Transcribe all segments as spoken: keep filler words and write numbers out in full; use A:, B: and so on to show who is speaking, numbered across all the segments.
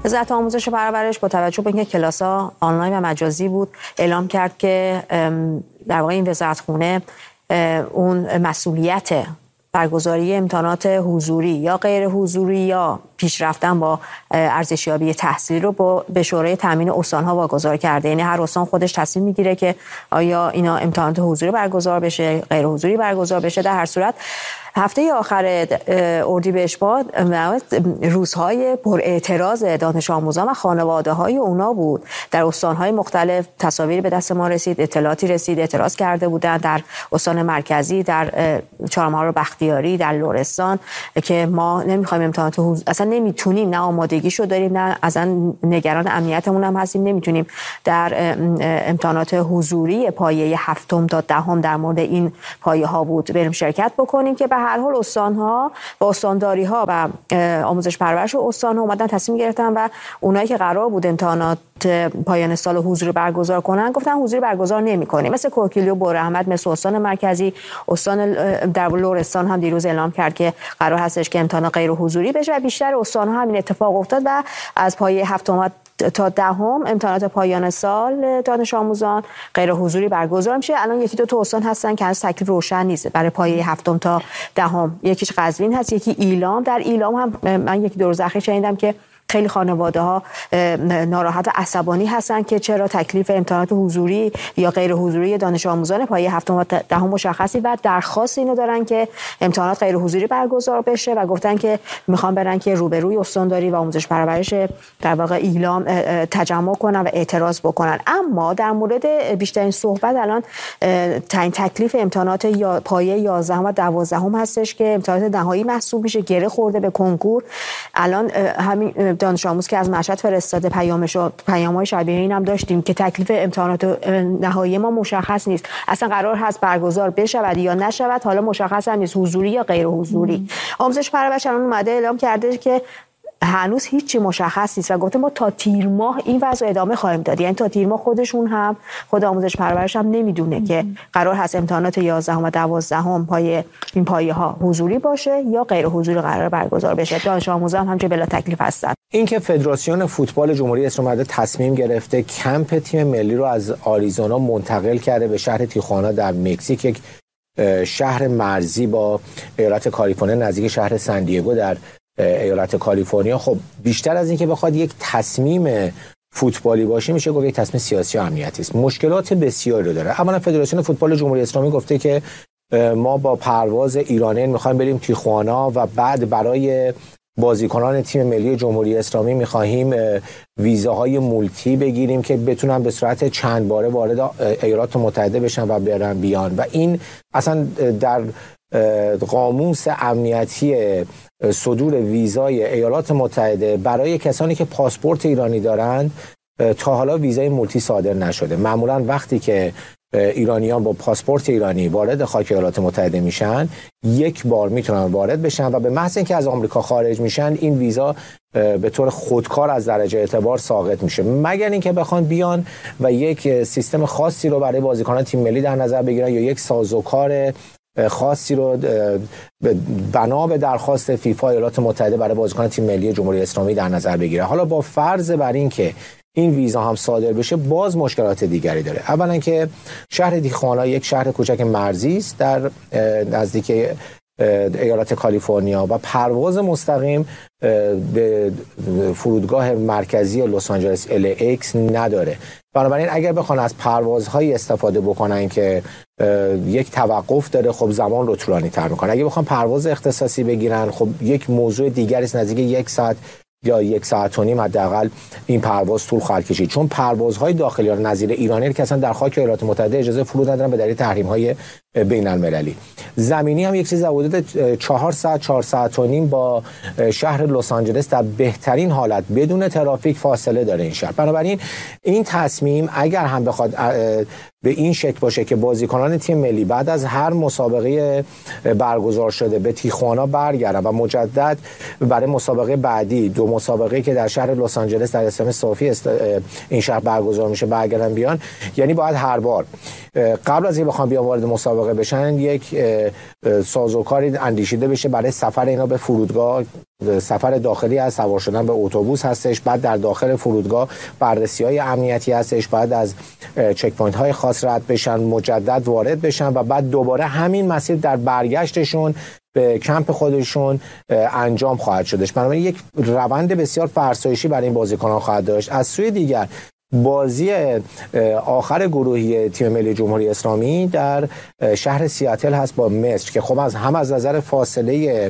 A: وزارت آموزش و پرورش با توجه به اینکه کلاس‌ها آنلاین و مجازی بود اعلام کرد که در واقع این وزارتخونه اون مسئولیت برگزاری امتحانات حضوری یا غیر حضوری یا پیشرفتن با ارزشیابی تحصیل رو با به شورای تامین استان‌ها واگذار کرده. یعنی هر استان خودش تصمیم میگیره که آیا اینا امتحانات حضوری برگزار بشه، غیر حضوری برگزار بشه. در هر صورت هفته آخر اردیبهشت روزهای پر اعتراض دانش آموزان و خانواده‌های اونا بود. در استان‌های مختلف تصاویری به دست ما رسید، اطلاعاتی رسید، اعتراض کرده بودند در استان مرکزی، در چهارمحال و بختیاری، در لرستان که ما نمی‌خوایم امتحانات حضوری، اصلا نمیتونیم، نه آمادگیشو داریم، نه اصلا نگران امنیتمون هم هستیم، نمیتونیم در امتحانات حضوری پایه هفتم تا دهم در مورد این پایه‌ها بود بریم شرکت بکنیم که به هر حال استان‌ها و استانداری‌ها و آموزش پرورش و استان‌ها اومدن تصمیم گرفتن و اونایی که قرار بود امتحانات پایان سال حضوری برگزار کنن گفتن حضوری برگزار نمی‌کنیم. مثل کوکیلی و بوراحمد، مثل استان مرکزی، استان در لرستان هم دیروز اعلام کرد که قرار هستش که امتحان غیر حضوری بشه و بیشتر استان‌ها همین اتفاق افتاد و از پایه هفتم تا دهم امتحانات پایان سال دانش آموزان غیر حضوری برگزار میشه. الان یکی دو تا استان هستن که از تکلیف روشن نیست برای پایه هفتم تا دهم. یکیش قزوین هست، یکی ایلام. در ایلام هم من یکی دو روز اخیر شنیدم که خیلی خانواده ها ناراحت و عصبانی هستن که چرا تکلیف امتحانات حضوری یا غیر حضوری دانش آموزان پایه هفتم و دهم مشخصی و درخواست اینو دارن که امتحانات غیر حضوری برگزار بشه و گفتن که میخوان برن که روبروی استانداری و آموزش پرورش در واقع ایلام تجمع کنن و اعتراض بکنن. اما در مورد بیشترین صحبت الان تعیین تکلیف امتحانات یا پایه یازدهم و دوازدهم هستش که امتحانات نهایی محسوب میشه، گره خورده به کنکور. الان همین دانش آموز که از مشهد فرستاده پیامش و پیام‌های شبیه این هم داشتیم که تکلیف امتحانات نهایی ما مشخص نیست، اصلا قرار هست برگزار بشود یا نشود، حالا مشخص هم نیست حضوری یا غیر حضوری. آموزش پرورش الان اومده اعلام کرده که هنوز هیچی مشخص نیست و گفته ما تا تیر ماه این وضع ادامه خواهیم داد. یعنی تا تیر ماه خودشون هم خود آموزش پرورش هم نمیدونه که قرار هست امتحانات یازدهم و دوازدهم پای این پایه ها حضوری باشه یا غیر حضوری قرار برگزار بشه. دانش آموزان هم چه بلا تکلیف هستن.
B: اینکه فدراسیون فوتبال جمهوری اسلامی تصمیم گرفته کمپ تیم ملی رو از آریزونا منتقل کرده به شهر تیخوانا در مکزیک، یک شهر مرزی با ایالت کالیفرنیا نزدیک شهر سن دیگو در ایالت کالیفرنیا، خب بیشتر از این که بخواد یک تصمیم فوتبالی باشه میشه گفت یک تصمیم سیاسی و امنیتی است. مشکلات بسیاری رو داره. اولا فدراسیون فوتبال جمهوری اسلامی گفته که ما با پرواز ایرانی میخوایم بریم تیخوانا و بعد برای بازیکنان تیم ملی جمهوری اسلامی میخواهیم ویزاهای مولتی بگیریم که بتونن به صورت چند باره وارد ایالات متحده بشن و برن بیان و این اصلا در قاموس امنیتی صدور ویزای ایالات متحده برای کسانی که پاسپورت ایرانی دارند تا حالا ویزای مولتی صادر نشده. معمولا وقتی که ایرانیان با پاسپورت ایرانی وارد خاک ایالات متحده میشن یک بار میتونن وارد بشن و به محض اینکه از آمریکا خارج میشن این ویزا به طور خودکار از درجه اعتبار ساقط میشه، مگر اینکه بخوان بیان و یک سیستم خاصی رو برای بازیکنان تیم ملی در نظر بگیرن یا یک سازوکار خاصی رو بنا به درخواست فیفا ایالات متحده برای بازیکنان تیم ملی جمهوری اسلامی در نظر بگیره. حالا با فرض بر این که این ویزا هم صادر بشه باز مشکلات دیگری داره. اولا که شهر تیخوانا یک شهر کوچک مرزی است در نزدیک ایالت کالیفرنیا و پرواز مستقیم به فرودگاه مرکزی لس آنجلس ال ای ایکس نداره. بنابراین اگر بخوان از پروازهای استفاده بکنن که یک توقف داره، خب زمان رو طولانی تر میکنه. اگه بخوان پرواز اختصاصی بگیرن خب یک موضوع دیگری است، نزدیک یک ساعت یا یک ساعت و نیم حداقل این پرواز طول خواهد کشید، چون پروازهای داخلی ها نظیر ایرانی که اصلا در خاک ایالات متحده اجازه فرود ندارن به دلیل تحریم‌های بین المللی. زمینی هم یک چیز حدود چهار ساعت چهار ساعت و نیم با شهر لس آنجلس در بهترین حالت بدون ترافیک فاصله داره این شهر. بنابراین این تصمیم اگر هم بخواد به این شکل باشه که بازیکنان تیم ملی بعد از هر مسابقه برگزار شده به تیخوانا برگردن و مجدد برای مسابقه بعدی دو مسابقه که در شهر لس آنجلس در استادیوم صافی این شهر برگزار میشه برگردن بیان، یعنی باید هر بار قبل از اینکه بخوام بیان وارد مسابقه واقع بشن یک سازوکاری اندیشیده بشه برای سفر اینا به فرودگاه. سفر داخلی از سوار شدن به اتوبوس هستش، بعد در داخل فرودگاه بررسی‌های امنیتی هستش، بعد از چک پوینت های خاص رد بشن، مجدد وارد بشن و بعد دوباره همین مسیر در برگشتشون به کمپ خودشون انجام خواهد شدش. بنابراین یک روند بسیار فرسایشی برای این بازیکنان خواهد داشت. از سوی دیگر بازی آخر گروهی تیم ملی جمهوری اسلامی در شهر سیاتل هست با مصر که خب از هم از نظر فاصله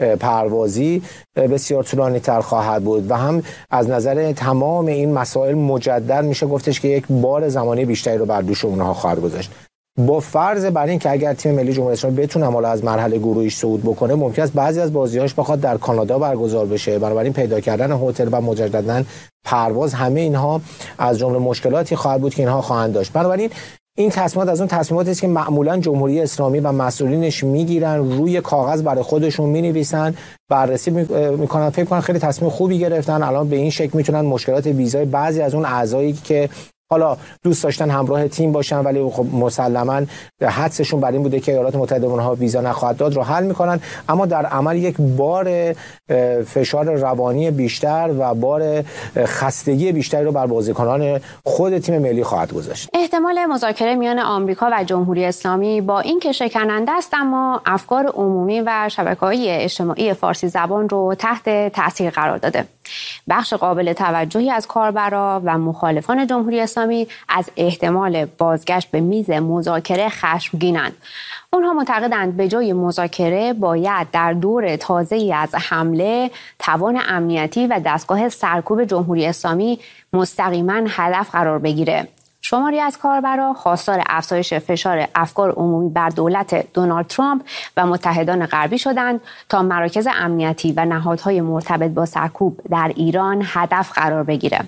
B: پروازی بسیار طولانی تر خواهد بود و هم از نظر تمام این مسائل مجدد میشه گفتش که یک بار زمانی بیشتری رو بر دوش اونها خواهد گذاشت. با فرض بر این که اگر تیم ملی جمهوری اسلامی بتونه حالا از مرحله گروهیش صعود بکنه، ممکن است بعضی از بازی‌هاش بخواد در کانادا برگزار بشه. بنابراین پیدا کردن هتل و مجدداً پرواز، همه اینها از جمله مشکلاتی خواهد بود که اینها خواهند داشت. بنابراین این تصمیمات از اون تصمیماتی است که معمولاً جمهوری اسلامی و مسئولینش میگیرن، روی کاغذ برای خودشون مینویسن، بررسی میکنن، فکر کنن خیلی تصمیم خوبی گرفتن، الان به این شکل میتونن مشکلات ویزای بعضی از اون اعضایی که حالا دوست داشتن همراه تیم باشن ولی خب مسلماً حدسشون بر این بوده که ایالات متحده اونها ویزا نخواهد داد رو حل میکنن، اما در عمل یک بار فشار روانی بیشتر و بار خستگی بیشتری رو بر بازیکنان خود تیم ملی خواهد گذاشت.
C: احتمال مذاکره میان آمریکا و جمهوری اسلامی با این که شکننده است اما افکار عمومی و شبکه‌های اجتماعی فارسی زبان رو تحت تاثیر قرار داده. بخش قابل توجهی از کاربرا و مخالفان جمهوری اسلامی از احتمال بازگشت به میز مذاکره خشمگینند. اونها معتقدند به جای مذاکره باید در دور تازه‌ای از حمله توان امنیتی و دستگاه سرکوب جمهوری اسلامی مستقیما هدف قرار بگیره. شماری از کاربرا خواستار افزایش فشار افکار عمومی بر دولت دونالد ترامپ و متحدان غربی شدند تا مراکز امنیتی و نهادهای مرتبط با سرکوب در ایران هدف قرار بگیره.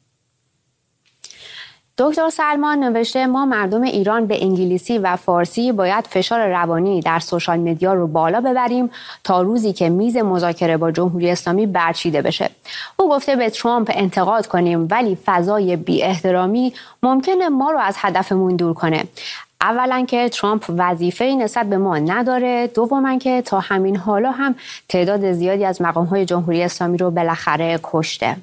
C: دکتر سلمان نوشته ما مردم ایران به انگلیسی و فارسی باید فشار روانی در سوشال مدیا رو بالا ببریم تا روزی که میز مذاکره با جمهوری اسلامی برچیده بشه. او گفته به ترامپ انتقاد کنیم ولی فضای بی احترامی ممکنه ما رو از هدفمون دور کنه. اولا که ترامپ وظیفه‌ای نسبت به ما نداره، دوما که تا همین حالا هم تعداد زیادی از مقام‌های جمهوری اسلامی رو بالاخره کشته.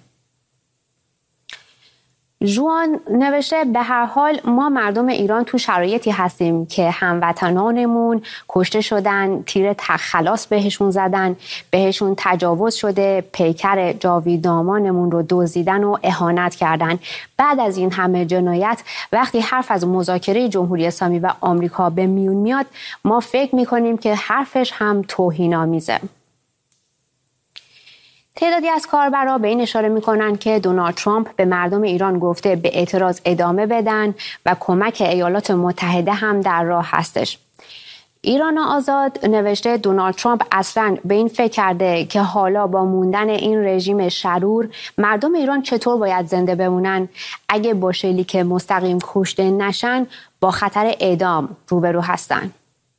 C: جوان نوشته به هر حال ما مردم ایران تو شرایطی هستیم که هموطنانمون کشته شدن، تیر تق خلاص بهشون زدن، بهشون تجاوز شده، پیکر جاویدامانمون رو دزدیدن و اهانت کردن. بعد از این همه جنایت وقتی حرف از مذاکره جمهوری اسلامی و آمریکا به میون میاد ما فکر میکنیم که حرفش هم توهین‌آمیزه. تعدادی از کاربرا به این اشاره میکنن که دونالد ترامپ به مردم ایران گفته به اعتراض ادامه بدن و کمک ایالات متحده هم در راه هستش. ایران آزاد نوشته دونالد ترامپ اصلاً به این فکر کرده که حالا با موندن این رژیم شرور مردم ایران چطور باید زنده بمونن اگه با شلیک مستقیم کشته نشن با خطر اعدام روبرو هستن.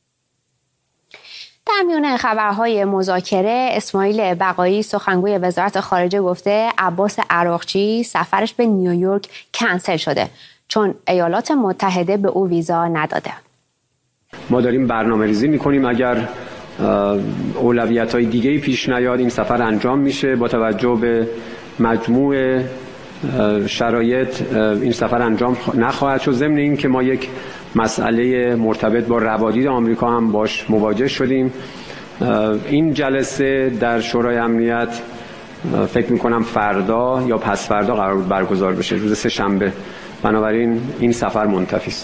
C: در میان خبرهای مذاکره اسماعیل بقایی سخنگوی وزارت خارجه گفته عباس عراقچی سفرش به نیویورک کنسل شده چون ایالات متحده به او ویزا نداده.
D: ما داریم برنامه ریزی میکنیم اگر اولویت‌های دیگه‌ای پیش نیاد این سفر انجام میشه. با توجه به مجموع شرایط این سفر انجام نخواهد شد. ضمن این که ما یک مسئله مرتبط با روادید آمریکا هم باش مواجه شدیم. این جلسه در شورای امنیت فکر میکنم فردا یا پس فردا قرار بود برگزار بشه، روز سه شنبه. بنابراین این سفر منتفی است.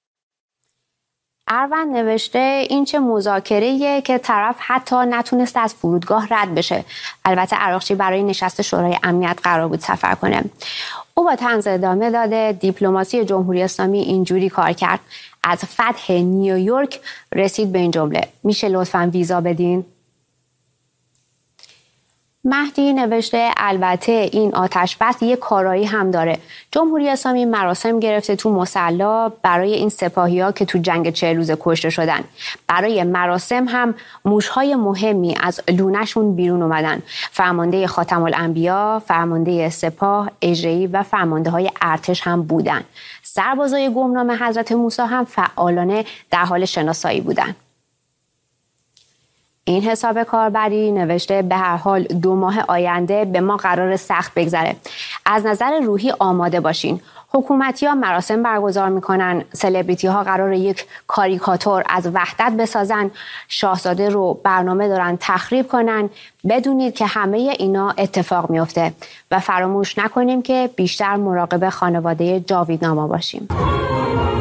C: اروند نوشته این چه مذاکره‌ایه که طرف حتی نتونست از فرودگاه رد بشه. البته عراقچی برای نشست شورای امنیت قرار بود سفر کنه. او با طنز ادامه داده دیپلماسی جمهوری اسلامی اینجوری کار کرد. از فتح نیویورک رسید به این جمله: میشه لطفاً ویزا بدین؟ مهدی نوشته البته این آتش بس یک کارایی هم داره. جمهوری اسلامی مراسم گرفته تو مصلا برای این سپاهی‌ها که تو جنگ چهل روزه کشته شدن. برای مراسم هم موش‌های مهمی از لونه‌شون بیرون اومدن. فرمانده خاتم الانبیا، فرمانده سپاه، اجرایی و فرمانده‌های ارتش هم بودن. سربازای گمنام حضرت موسی هم فعالانه در حال شناسایی بودند. این حساب کاربری نوشته به هر حال دو ماه آینده به ما قرار سخت بگذره. از نظر روحی آماده باشین. حکومتی ها مراسم برگزار میکنن، سلبریتی ها قرار یک کاریکاتور از وحدت بسازن، شاهزاده رو برنامه دارن تخریب کنن. بدونید که همه اینا اتفاق میفته و فراموش نکنیم که بیشتر مراقب خانواده جاویدناما باشیم.